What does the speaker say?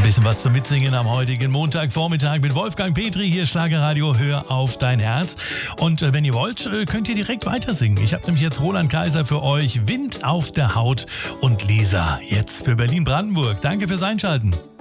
Bisschen was zum Mitsingen am heutigen Montagvormittag mit Wolfgang Petri, hier Schlagerradio, hör auf dein Herz. Und wenn ihr wollt, könnt ihr direkt weitersingen. Ich habe nämlich jetzt Roland Kaiser für euch, Wind auf der Haut und Lisa jetzt für Berlin-Brandenburg. Danke fürs Einschalten.